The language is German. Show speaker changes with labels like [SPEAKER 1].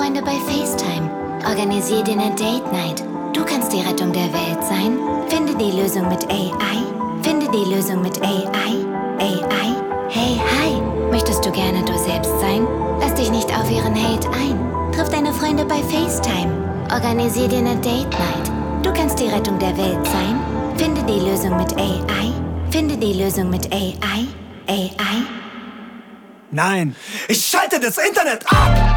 [SPEAKER 1] Freunde bei FaceTime. Organisier dir eine Date Night. Du kannst die Rettung der Welt sein. Finde die Lösung mit AI. Finde die Lösung mit AI. AI. Hey, hi. Möchtest du gerne du selbst sein? Lass dich nicht auf ihren Hate ein. Triff deine Freunde bei FaceTime. Organisier dir eine Date Night. Du kannst die Rettung der Welt sein. Finde die Lösung mit AI. Finde die Lösung mit AI. AI.
[SPEAKER 2] Nein. Ich schalte das Internet ab!